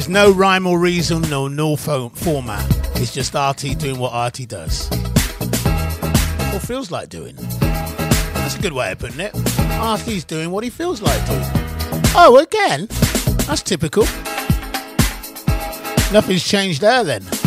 There's no rhyme or reason, no format. It's just RT doing what RT does. Or feels like doing. That's a good way of putting it. RT's doing what he feels like doing. Oh, again? That's typical. Nothing's changed there then.